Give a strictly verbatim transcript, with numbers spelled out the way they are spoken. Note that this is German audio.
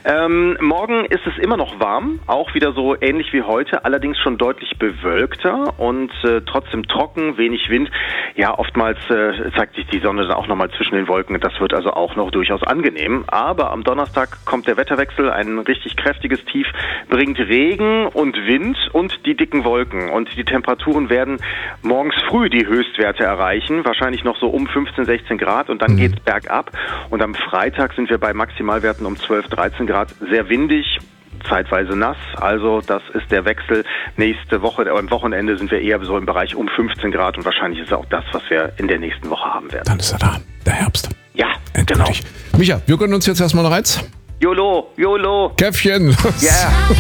Ähm, morgen ist es immer noch warm, auch wieder so ähnlich wie heute, allerdings schon deutlich bewölkter und äh, trotzdem trocken, wenig Wind. Ja, oftmals äh, zeigt sich die Sonne dann auch nochmal zwischen den Wolken. Das wird also auch noch durchaus angenehm. Aber am Donnerstag kommt der Wetterwechsel, ein richtig kräftiges Tief, bringt Regen und Wind und die dicken Wolken. Und die Temperaturen werden morgens früh die Höchstwerte erreichen, wahrscheinlich noch so um fünfzehn, sechzehn Grad und dann mhm. geht's bergab. Und am Freitag sind wir bei Maximalwerten um zwölf, dreizehn Grad, sehr windig, zeitweise nass. Also das ist der Wechsel. Nächste Woche, am Wochenende sind wir eher so im Bereich um fünfzehn Grad und wahrscheinlich ist auch das, was wir in der nächsten Woche haben werden. Dann ist er da, der Herbst. Ja, endgültig. Genau. Micha, wir gönnen uns jetzt erstmal noch eins. YOLO, YOLO. Käffchen. Ja. Yeah.